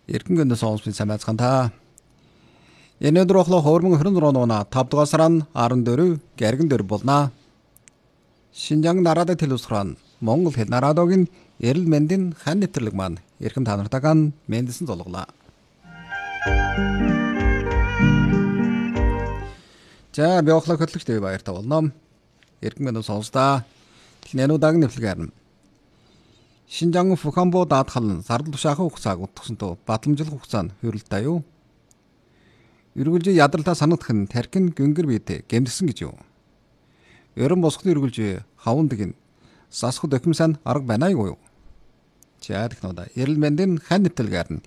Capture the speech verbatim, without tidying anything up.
Эркэн гэнэ сонсбын самайцхан та. Өнөөдөр охлоо хормон хөрөн рууна тав дугаар сарын арван дөрөв гэргэн дөр болно. Шинжаан нарадаг телевизран Монгол хэл нарадогийн эрэл мэндийн хан нэвтрэлэг маань эрхэм та нартайгаа мэндсэн зулглаа. За би охлоо хөтлөгчтэй баяртай болно. Эркэн гэнэ сонсдаа. Тэнэнүүдэг нэвлэгээр. Шинжаан Фухамбо даатгал сардал тушаахан хугацааг утгасантай батламжлах хугацаа нь хөрөлтэй юу? Эргүүлжээ ядралтаа санагдах нь тархин гүнгэр биетэй гэмтсэн гэж юу? Ерөн босгоны эргүүлжээ хавндаг нь сасх докюмсан арга байна юу? За технологи эрэл мэндийн хан нэвтрэлгээр нь